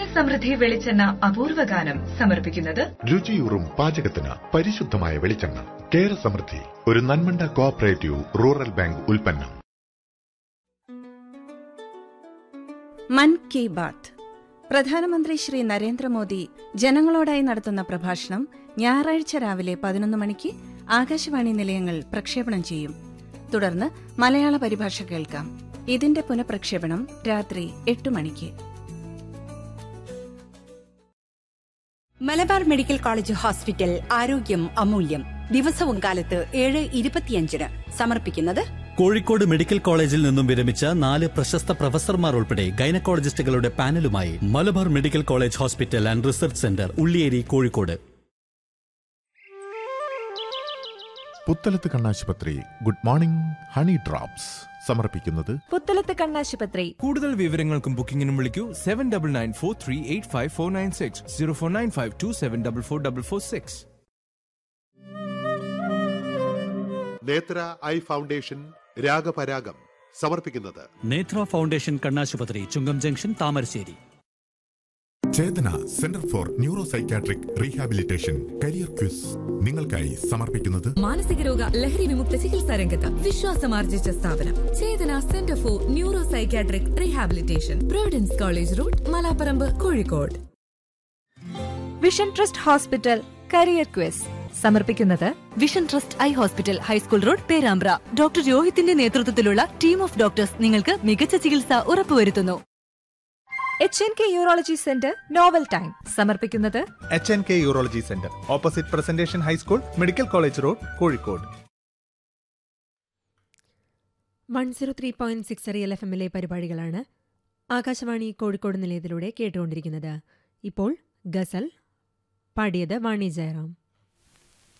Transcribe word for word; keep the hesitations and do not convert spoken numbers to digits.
സമൃദ്ധി വെളിച്ചെണ്ണ അപൂർവ ഗാനം സമർപ്പിക്കുന്നത് രുചിയൂറും പാചകത്തിന് പരിശുദ്ധമായ വെളിച്ചെണ്ണ. കേര സമൃദ്ധി, ഒരു നന്മണ്ട കോഓപ്പറേറ്റീവ് റൂറൽ ബാങ്ക് ഉൽപ്പന്നം. മൻ കി ബാത്ത്. പ്രധാനമന്ത്രി ശ്രീ നരേന്ദ്രമോദി ജനങ്ങളോടായി നടത്തുന്ന പ്രഭാഷണം ഞായറാഴ്ച രാവിലെ പതിനൊന്ന് മണിക്ക് ആകാശവാണി നിലയങ്ങൾ പ്രക്ഷേപണം ചെയ്യും. തുടർന്ന് മലയാള പരിഭാഷ കേൾക്കാം. ഇതിന്റെ പുനഃപ്രക്ഷേപണം രാത്രി എട്ട് മണിക്ക്. മലബാർ മെഡിക്കൽ കോളേജ് ഹോസ്പിറ്റൽ, ആരോഗ്യം അമൂല്യം. ദിവസവും കാലത്ത് ഏഴ് ഇരുപത്തിയഞ്ചിന് സമർപ്പിക്കുന്നത് കോഴിക്കോട് മെഡിക്കൽ കോളേജിൽ നിന്നും വിരമിച്ച നാല് പ്രശസ്ത പ്രൊഫസർമാർ ഉൾപ്പെടെ ഗൈനക്കോളജിസ്റ്റുകളുടെ പാനലുമായി Malabar medical college hospital and research centre, Ulliyeri, Kozhikode. Puthalath കണ്ണാശുപത്രി ഗുഡ് മോർണിംഗ് ഹണി ഡ്രോപ്സ് സമർപ്പിക്കുന്നത് പുത്തലത്ത് കണ്ണാശുപത്രി. കൂടുതൽ വിവരങ്ങൾക്കും ബുക്കിംഗിനും വിളിക്കൂ seven double nine four three eight five four nine six zero four nine five to seven double four double four six. നേത്ര eye foundation രാഗപരാഗം സമർപ്പിക്കുന്നത് നേത്ര foundation കണ്ണാശുപത്രി, ചുങ്കം junction, Thamarassery. Chetana centre for neuro psychiatric rehabilitation career quiz നിങ്ങൾക്കായി സമർപ്പിക്കുന്നത് മാനസിക രോഗ ലഹരി വിമുക്ത ചികിത്സാ രംഗത്ത് വിശ്വാസമാർജിച്ച സ്ഥാപനം ചേതന centre for neuro psychiatric rehabilitation, Providence college road, Malaparamba, Kozhikode. Vision trust hospital career quiz സമർപ്പിക്കുന്നത് vision trust eye hospital, high school road, Perambra. Doctor രോഹിത്തിന്റെ നേതൃത്വത്തിലുള്ള ടീം ഓഫ് ഡോക്ടേഴ്സ് നിങ്ങൾക്ക് മികച്ച ചികിത്സ ഉറപ്പുവരുത്തുന്നു. H N K urology centre novel time സമർപ്പിക്കുന്നത് H N K urology centre, opposite presentation high school, medical college road, Kozhikode. One zero three point six real F എമ്മിലെ പരിപാടികളാണ് ആകാശവാണി കോഴിക്കോട് നിലയത്തിലൂടെ കേട്ടുകൊണ്ടിരിക്കുന്നത്. ഇപ്പോൾ ഗസൽ പാടിയത് വാണി ജയറാം.